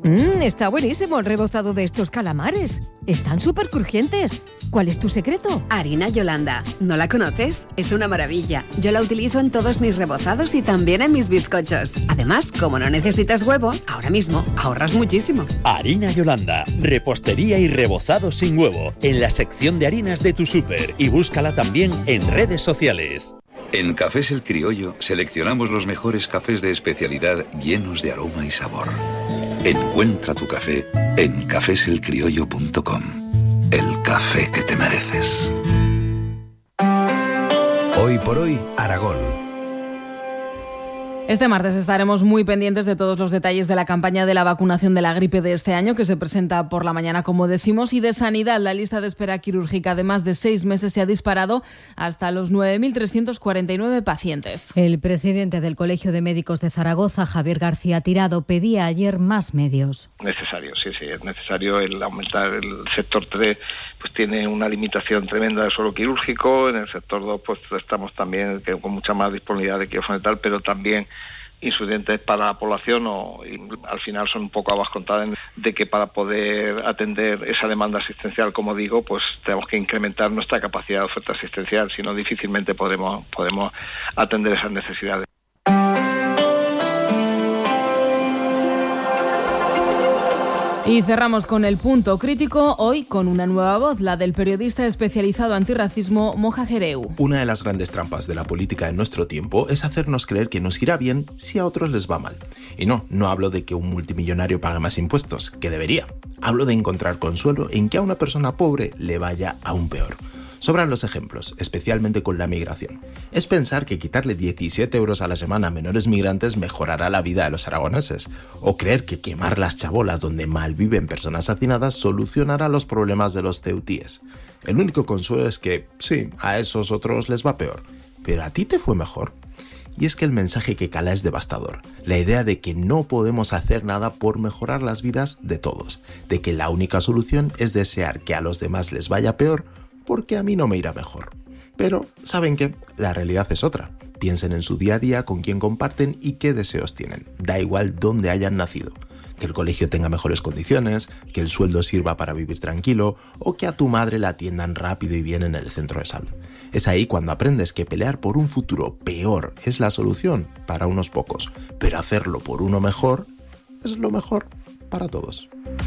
Está buenísimo el rebozado de estos calamares. Están súper crujientes. ¿Cuál es tu secreto? Harina Yolanda. ¿No la conoces? Es una maravilla. Yo la utilizo en todos mis rebozados y también en mis bizcochos. Además, como no necesitas huevo, ahora mismo ahorras muchísimo. Harina Yolanda. Repostería y rebozado sin huevo. En la sección de harinas de tu súper. Y búscala también en redes sociales. En Cafés El Criollo seleccionamos los mejores cafés de especialidad llenos de aroma y sabor. Encuentra tu café en cafeselcriollo.com. El café que te mereces. Hoy por hoy, Aragón. Este martes estaremos muy pendientes de todos los detalles de la campaña de la vacunación de la gripe de este año, que se presenta por la mañana, como decimos, y de sanidad. La lista de espera quirúrgica de más de 6 meses se ha disparado hasta los 9.349 pacientes. El presidente del Colegio de Médicos de Zaragoza, Javier García Tirado, pedía ayer más medios. Necesario, sí, es necesario el aumentar. El sector 3 pues tiene una limitación tremenda de suelo quirúrgico, en el sector 2 pues estamos también con mucha más disponibilidad de quirófano y tal, pero también insuficientes para la población y al final son un poco habas contadas de que para poder atender esa demanda asistencial, como digo, pues tenemos que incrementar nuestra capacidad de oferta asistencial, si no difícilmente podemos atender esas necesidades. Y cerramos con el punto crítico, hoy con una nueva voz, la del periodista especializado antirracismo Moja Jereu. Una de las grandes trampas de la política en nuestro tiempo es hacernos creer que nos irá bien si a otros les va mal. Y no hablo de que un multimillonario pague más impuestos, que debería. Hablo de encontrar consuelo en que a una persona pobre le vaya aún peor. Sobran los ejemplos, especialmente con la migración. Es pensar que quitarle 17 euros a la semana a menores migrantes mejorará la vida de los aragoneses. O creer que quemar las chabolas donde malviven personas hacinadas solucionará los problemas de los ceutíes. El único consuelo es que, sí, a esos otros les va peor. Pero a ti te fue mejor. Y es que el mensaje que cala es devastador. La idea de que no podemos hacer nada por mejorar las vidas de todos. De que la única solución es desear que a los demás les vaya peor porque a mí no me irá mejor. Pero, ¿saben qué? La realidad es otra. Piensen en su día a día, con quién comparten y qué deseos tienen. Da igual dónde hayan nacido. Que el colegio tenga mejores condiciones, que el sueldo sirva para vivir tranquilo o que a tu madre la atiendan rápido y bien en el centro de salud. Es ahí cuando aprendes que pelear por un futuro peor es la solución para unos pocos, pero hacerlo por uno mejor es lo mejor para todos.